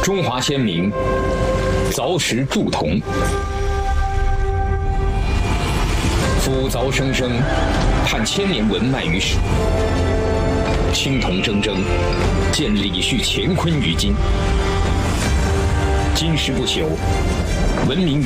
中华先民凿石铸铜，夫凿生生，探千年文脉于史。青铜铮铮，见李旭乾坤于今。今世不朽，文明